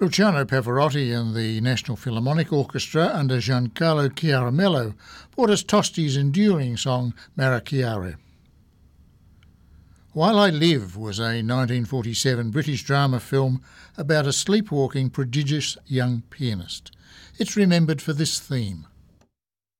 Luciano Pavarotti and the National Philharmonic Orchestra under Giancarlo Chiaramello brought us Tosti's enduring song Maracchiare. While I Live was a 1947 British drama film about a sleepwalking, prodigious young pianist. It's remembered for this theme.